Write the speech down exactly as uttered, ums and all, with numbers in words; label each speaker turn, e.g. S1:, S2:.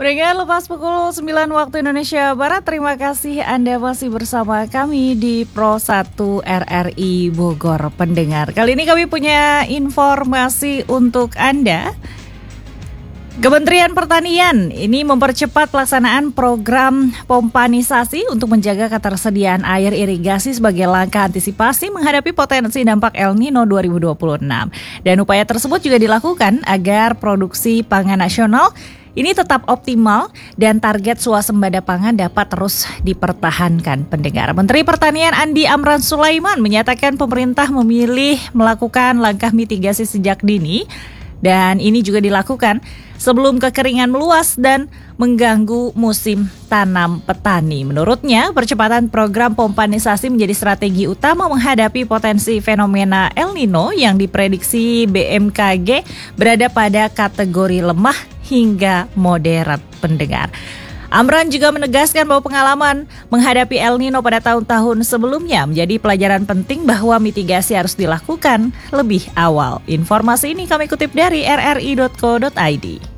S1: Pendengar, lepas pukul sembilan waktu Indonesia Barat, terima kasih Anda masih bersama kami di Pro satu R R I Bogor. Pendengar, kali ini kami punya informasi untuk Anda. Kementerian Pertanian ini mempercepat pelaksanaan program pompanisasi untuk menjaga ketersediaan air irigasi sebagai langkah antisipasi menghadapi potensi dampak El Nino dua ribu dua puluh enam. Dan upaya tersebut juga dilakukan agar produksi pangan nasional ini tetap optimal dan target swasembada pangan dapat terus dipertahankan. Pendengar, Menteri Pertanian Andi Amran Sulaiman menyatakan pemerintah memilih melakukan langkah mitigasi sejak dini. Dan ini juga dilakukan sebelum kekeringan meluas dan mengganggu musim tanam petani. Menurutnya, percepatan program pompanisasi menjadi strategi utama menghadapi potensi fenomena El Nino yang diprediksi B M K G berada pada kategori lemah hingga moderat. Pendengar, Amran juga menegaskan bahwa pengalaman menghadapi El Nino pada tahun-tahun sebelumnya menjadi pelajaran penting bahwa mitigasi harus dilakukan lebih awal. Informasi ini kami kutip dari r r i dot co dot i d.